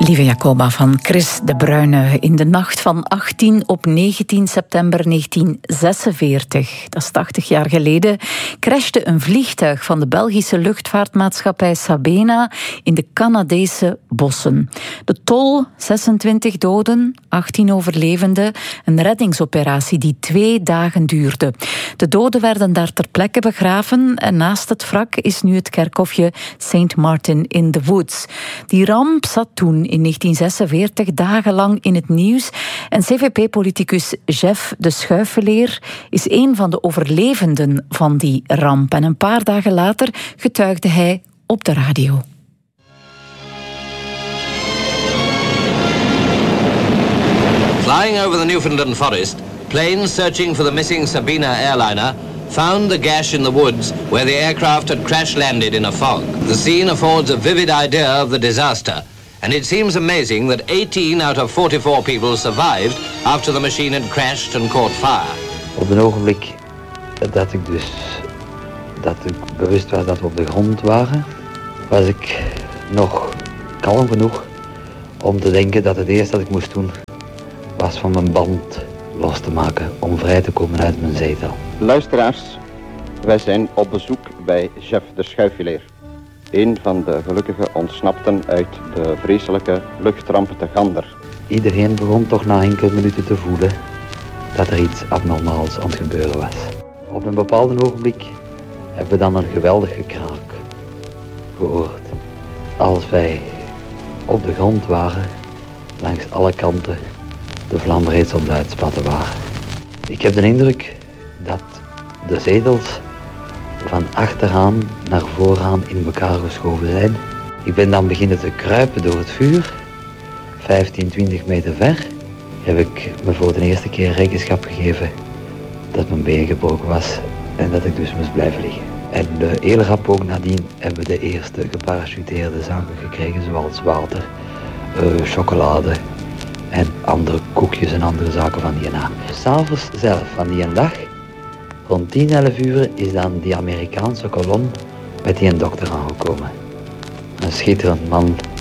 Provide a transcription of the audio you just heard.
Lieve Jacoba van Chris de Bruyne. In de nacht van 18 op 19 september 1946, dat is 80 jaar geleden, crashte een vliegtuig van de Belgische luchtvaartmaatschappij Sabena in de Canadese bossen. De tol, 26 doden, 18 overlevenden, een reddingsoperatie die 2 dagen duurde. De doden werden daar ter plekke begraven en naast het wrak is nu het kerkhofje St. Martin in the Woods. Die ramp zat toen in 1946 dagenlang in het nieuws en CVP-politicus Jeff de Schuifeleer is een van de overlevenden van die ramp. En een paar dagen later getuigde hij op de radio. Flying over the Newfoundland forest, planes searching for the missing Sabena airliner found the gash in the woods where the aircraft had crash-landed in a fog. The scene affords a vivid idea of the disaster, and it seems amazing that 18 out of 44 people survived after the machine had crashed and caught fire. Op een ogenblik dat ik bewust was dat we op de grond waren, was ik nog kalm genoeg om te denken dat het eerste dat ik moest doen was van mijn band los te maken om vrij te komen uit mijn zetel. Luisteraars, wij zijn op bezoek bij Jeff de Schuifeleer. Een van de gelukkige ontsnapten uit de vreselijke luchtramp te Gander. Iedereen begon toch na enkele minuten te voelen dat er iets abnormaals aan het gebeuren was. Op een bepaald ogenblik hebben we dan een geweldig gekraak gehoord. Als wij op de grond waren, langs alle kanten de vlam reeds op de uitspatten waren. Ik heb de indruk dat de zetels van achteraan naar vooraan in elkaar geschoven zijn. Ik ben dan beginnen te kruipen door het vuur. 15, 20 meter ver heb ik me voor de eerste keer rekenschap gegeven dat mijn been gebroken was en dat ik dus moest blijven liggen. En heel rap ook nadien hebben we de eerste geparachuteerde zaken gekregen, zoals water, chocolade en andere koekjes en andere zaken van die naam. 'S Avonds zelf van die dag, rond 10, 11 uur, is dan die Amerikaanse kolom met die een dokter aangekomen. Een schitterend man